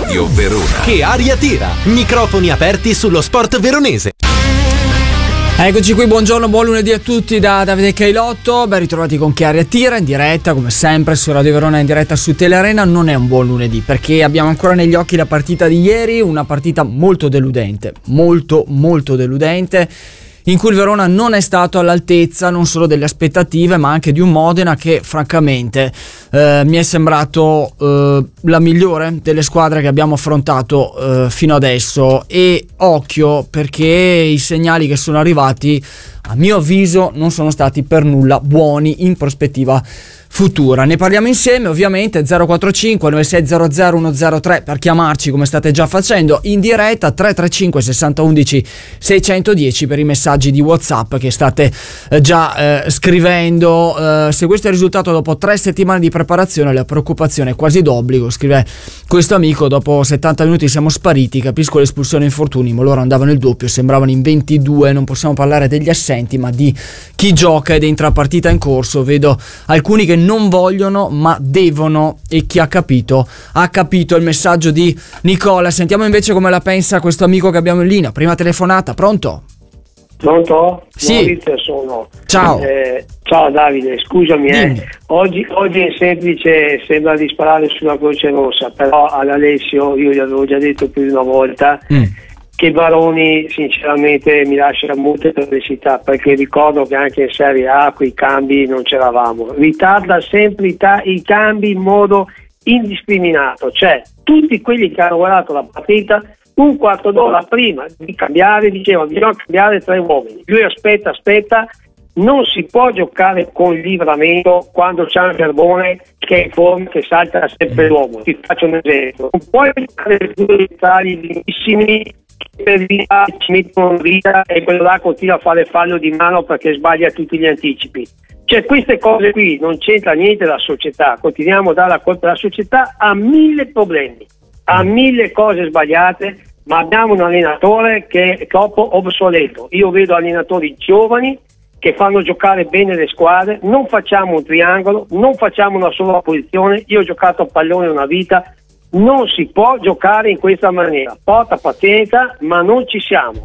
Radio Verona. Che aria tira! Microfoni aperti sullo sport veronese. Eccoci qui, buongiorno, buon lunedì a tutti da Davide Cailotto. Ben ritrovati con Che aria tira, in diretta come sempre su Radio Verona, in diretta su Telearena. Non è un buon lunedì perché abbiamo ancora negli occhi la partita di ieri, una partita molto deludente, molto deludente, in cui il Verona non è stato all'altezza non solo delle aspettative ma anche di un Modena che francamente mi è sembrato la migliore delle squadre che abbiamo affrontato fino adesso. E occhio, perché i segnali che sono arrivati a mio avviso non sono stati per nulla buoni in prospettiva futura. Ne parliamo insieme, ovviamente. 045 9600 103 per chiamarci, come state già facendo in diretta, 335 60 11 610 per i messaggi di WhatsApp che state già scrivendo. Se questo è il risultato dopo 3 settimane di preparazione, la preoccupazione è quasi d'obbligo, scrive questo amico. Dopo 70 minuti siamo spariti, capisco l'espulsione e infortuni, ma loro andavano il doppio, sembravano in 22. Non possiamo parlare degli assenti ma di chi gioca ed entra a partita in corso. Vedo alcuni che non vogliono ma devono, e chi ha capito ha capito. Il messaggio di Nicola. Sentiamo invece come la pensa questo amico che abbiamo in linea. Prima telefonata. Pronto? Pronto? Sì. Sono. Ciao. Ciao Davide, scusami. Oggi è semplice, sembra di sparare sulla Croce Rossa, però ad Alessio io gli avevo già detto più di una volta che Baroni sinceramente mi lascia molte perplessità, perché ricordo che anche in Serie A quei cambi non c'eravamo. Ritarda sempre i cambi in modo indiscriminato, cioè tutti quelli che hanno guardato la partita un quarto d'ora prima di cambiare dicevano bisogna cambiare 3 uomini. Lui aspetta, non si può giocare con livramento quando c'è un Carbone che è in forma, che salta sempre l'uomo. Ti faccio un esempio: non puoi giocare 2 dettagli bellissimi per via ci mettono in vita e quello là continua a fare fallo di mano perché sbaglia tutti gli anticipi. Cioè queste cose qui non c'entra niente la società, continuiamo a dare la colpa alla società, ha 1000 problemi, ha 1000 cose sbagliate, ma abbiamo un allenatore che è troppo obsoleto. Io vedo allenatori giovani che fanno giocare bene le squadre, non facciamo un triangolo, non facciamo una sola posizione. Io ho giocato a pallone una vita, non si può giocare in questa maniera. Porta pazienza, ma non ci siamo.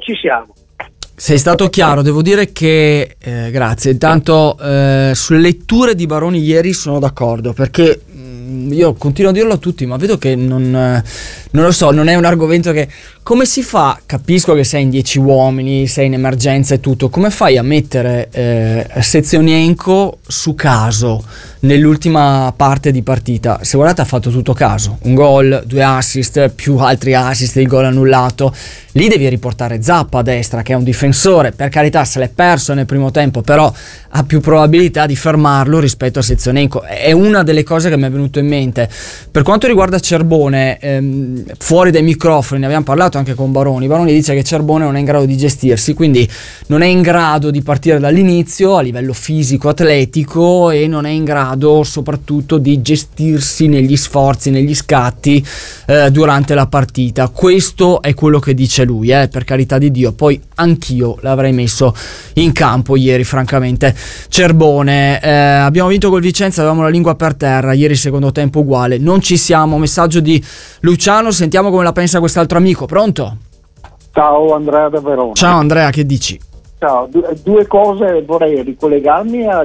Sei stato chiaro, devo dire che grazie. Intanto sulle letture di Baroni ieri sono d'accordo, perché io continuo a dirlo a tutti, ma vedo che non lo so, non è un argomento che... Come si fa? Capisco che sei in 10 uomini, sei in emergenza e tutto, come fai a mettere Sezionienko su caso nell'ultima parte di partita? Se guardate ha fatto tutto caso, un gol, 2 assist, più altri assist, il gol annullato. Lì devi riportare Zappa a destra, che è un difensore, per carità se l'è perso nel primo tempo, però ha più probabilità di fermarlo rispetto a Sezionienko. È una delle cose che mi è venuto in mente. Per quanto riguarda Cerbone, fuori dai microfoni ne abbiamo parlato anche con Baroni dice che Cerbone non è in grado di gestirsi, quindi non è in grado di partire dall'inizio a livello fisico, atletico, e non è in grado soprattutto di gestirsi negli sforzi, negli scatti durante la partita. Questo è quello che dice lui, per carità di Dio. Poi anch'io l'avrei messo in campo ieri, francamente. Cerbone, abbiamo vinto col Vicenza, avevamo la lingua per terra, ieri secondo tempo uguale, non ci siamo. Messaggio di Luciano, sentiamo come la pensa quest'altro amico. Pronto? Ciao Andrea da Verona. Ciao Andrea, che dici? Ciao, 2 cose, vorrei ricollegarmi al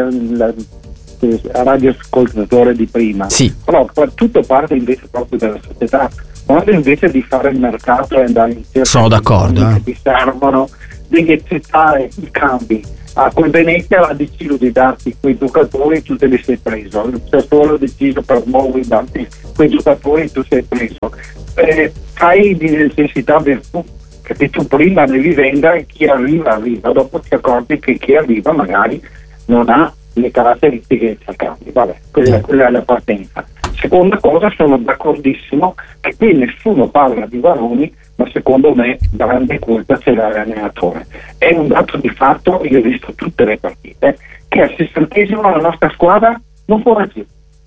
radioascoltatore di prima. Sì. Però tutto parte invece proprio dalla società. Quando invece di fare il mercato e andare in cerca, sono d'accordo, che ti servono, devi accettare i cambi. Quel Venezia ha deciso di darti quei giocatori, tu te li sei preso. Il Sassuolo ha deciso per Bowie di darti quei giocatori, tu sei preso. Fai di necessità virtù, capito? Prima devi vendere, chi arriva, dopo ti accorgi che chi arriva magari non ha le caratteristiche che cercavi. Vabbè, quella è la partenza. Seconda cosa, sono d'accordissimo che qui nessuno parla di Baroni, ma secondo me grande colpa c'è l'allenatore. È un dato di fatto, io ho visto tutte le partite, che al 60° la nostra squadra non può reagire.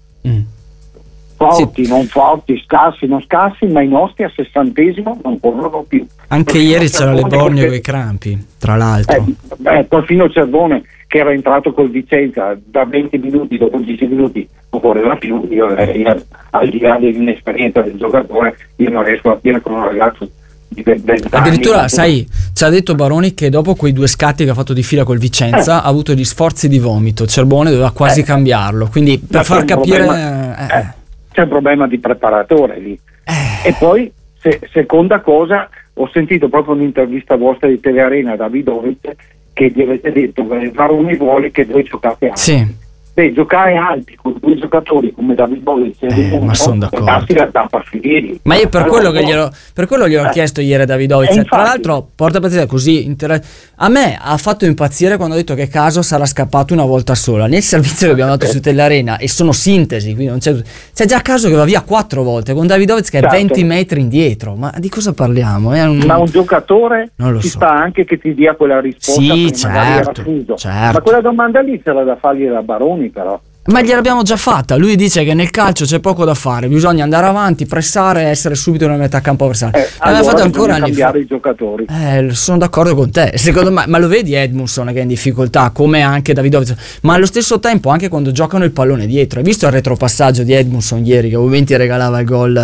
Forti, non forti, scarsi, non scarsi, ma i nostri al 60° non corrono più. Anche ieri c'era le Borgno con i crampi, tra l'altro. Perfino Cerbone che era entrato col Vicenza da 20 minuti, dopo 10 minuti non correva più. Io al di là dell'inesperienza del giocatore, io non riesco a dire con un ragazzo di 20 anni. Addirittura, sai, ci ha detto Baroni che dopo quei 2 scatti che ha fatto di fila col Vicenza ha avuto gli sforzi di vomito. Cerbone doveva quasi cambiarlo, quindi per far capire c'è un problema di preparatore lì. E poi seconda cosa, ho sentito proprio un'intervista vostra di Telearena, Davidovic, che gli avete detto che Baroni vuole che voi giocate alti. sì. Beh, giocare alti con 2 giocatori come Davidovic ma sono d'accordo. darsi la tappa a finire. Ma io per quello gliel'ho chiesto ieri a Davidovic. infatti. Tra l'altro, porta pazienza così. A me ha fatto impazzire quando ha detto che Caso sarà scappato una volta sola. Nel servizio che abbiamo dato su Telearena, e sono sintesi, quindi non c'è già Caso che va via 4 volte, con Davidovic che è 20 metri indietro. Ma di cosa parliamo? Ma un giocatore Non lo ci so. sta anche che ti dia quella risposta. Sì, che magari era certo, fuso. certo. Ma quella domanda lì c'era da fargli da Baroni, però. Ma gliel'abbiamo già fatta. Lui dice che nel calcio c'è poco da fare, bisogna andare avanti, pressare, essere subito nella metà campo avversario. Allora fatto ancora bisogna anni cambiare fa. i giocatori. Sono d'accordo con te. Secondo me, ma lo vedi Edmundson che è in difficoltà, come anche Davidovic, ma allo stesso tempo anche quando giocano il pallone dietro. Hai visto il retropassaggio di Edmundson ieri che ovviamente regalava il gol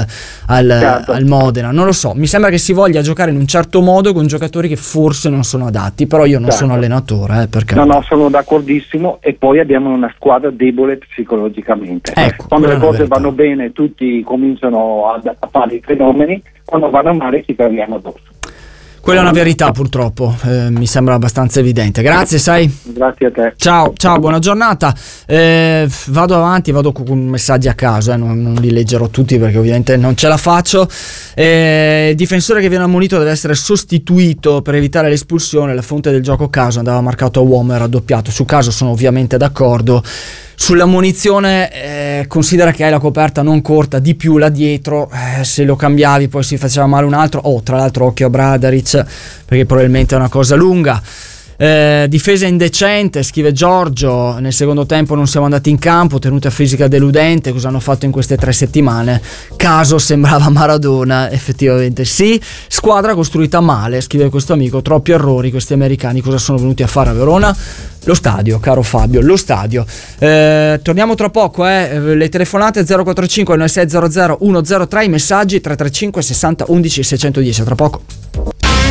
al Modena? Non lo so, mi sembra che si voglia giocare in un certo modo con giocatori che forse non sono adatti, però io non sono allenatore, perché No, sono d'accordissimo. E poi abbiamo una squadra debole psicologicamente. Ecco, Quando le quella è la cose verità. vanno bene tutti cominciano a fare i fenomeni, quando vanno male ci caviamo addosso. quella è una verità purtroppo, mi sembra abbastanza evidente. Grazie, sai. Grazie a te. Ciao, buona giornata. Vado avanti, vado con messaggi a caso, non li leggerò tutti perché ovviamente non ce la faccio. Il difensore che viene ammonito deve essere sostituito per evitare l'espulsione. La fonte del gioco Caso andava marcato a uomo e raddoppiato. Su Caso sono ovviamente d'accordo. Sull'ammonizione considera che hai la coperta non corta di più là dietro, se lo cambiavi poi si faceva male un altro. Tra l'altro occhio a Bradaric perché probabilmente è una cosa lunga. Difesa indecente, scrive Giorgio, nel secondo tempo non siamo andati in campo, tenuta fisica deludente. Cosa hanno fatto in queste 3 settimane? Caso sembrava Maradona, effettivamente sì. Squadra costruita male, scrive questo amico, troppi errori. Questi americani cosa sono venuti a fare a Verona? Lo stadio, caro Fabio, lo stadio. Torniamo tra poco, le telefonate 045 9600 103, i messaggi 335 60 11 610, tra poco.